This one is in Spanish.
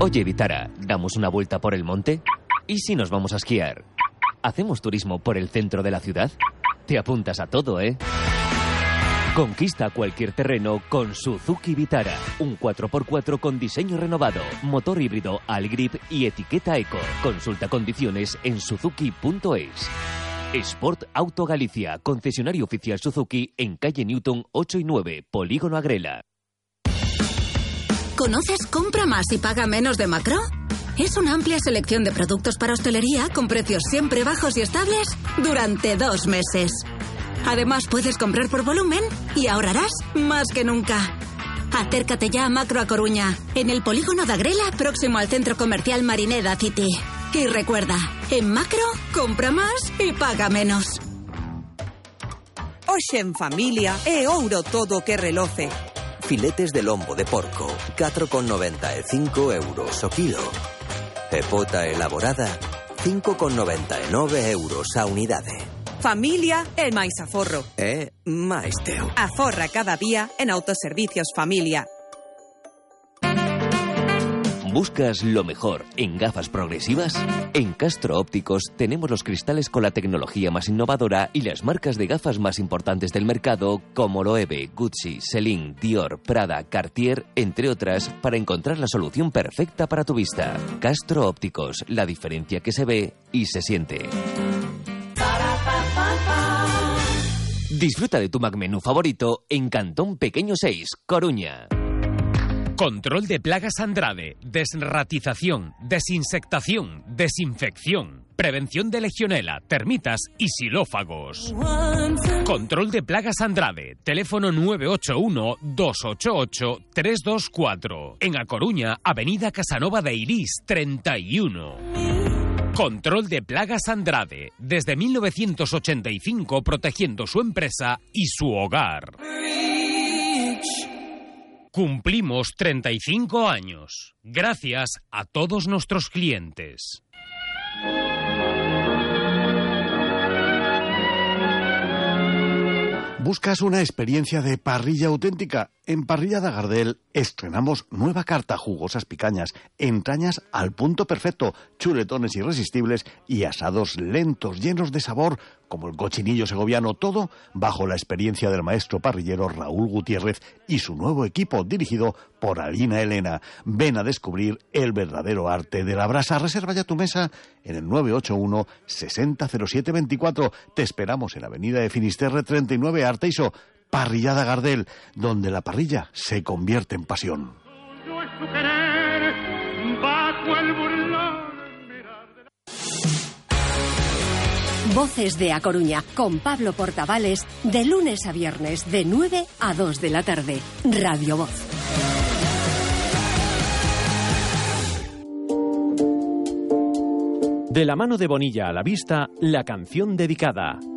Oye, Vitara, ¿damos una vuelta por el monte? ¿Y si nos vamos a esquiar? ¿Hacemos turismo por el centro de la ciudad? Te apuntas a todo, ¿eh? Conquista cualquier terreno con Suzuki Vitara. Un 4x4 con diseño renovado, motor híbrido Allgrip y etiqueta Eco. Consulta condiciones en suzuki.es. Sport Auto Galicia, concesionario oficial Suzuki en calle Newton 8 y 9, Polígono Agrela. ¿Conoces Compra Más y Paga Menos de Macro? Es una amplia selección de productos para hostelería con precios siempre bajos y estables durante 2 meses. Además, puedes comprar por volumen y ahorrarás más que nunca. Acércate ya a Macro a Coruña, en el Polígono de Agrela, próximo al Centro Comercial Marineda City. Y recuerda, en Macro, compra más y paga menos. Hoxe en familia é ouro todo que reloce. Filetes de lombo de porco, 4,95 euros o kilo. E pota elaborada, 5,99 euros a unidade. Familia é máis aforro. É máis teu. Aforra cada día en Autoservicios Familia. ¿Buscas lo mejor en gafas progresivas? En Castro Ópticos tenemos los cristales con la tecnología más innovadora y las marcas de gafas más importantes del mercado como Loewe, Gucci, Celine, Dior, Prada, Cartier, entre otras, para encontrar la solución perfecta para tu vista. Castro Ópticos, la diferencia que se ve y se siente. Disfruta de tu McMenú favorito en Cantón Pequeño 6, Coruña. Control de plagas Andrade, desratización, desinsectación, desinfección, prevención de legionela, termitas y xilófagos. Control de plagas Andrade, teléfono 981-288-324. En A Coruña, Avenida Casanova de Irís, 31. Control de plagas Andrade, desde 1985 protegiendo su empresa y su hogar. Cumplimos 35 años. Gracias a todos nuestros clientes. ¿Buscas una experiencia de parrilla auténtica? En Parrillada Gardel estrenamos nueva carta, jugosas picañas, entrañas al punto perfecto, chuletones irresistibles y asados lentos, llenos de sabor, como el cochinillo segoviano, todo bajo la experiencia del maestro parrillero Raúl Gutiérrez y su nuevo equipo dirigido por Alina Elena. Ven a descubrir el verdadero arte de la brasa. Reserva ya tu mesa en el 981 600724. Te esperamos en Avenida de Finisterre 39, Arteiso. Parrillada Gardel, donde la parrilla se convierte en pasión. Voces de A Coruña, con Pablo Portavales, de lunes a viernes, de 9 a 2 de la tarde. Radio Voz. De la mano de Bonilla a la vista, la canción dedicada.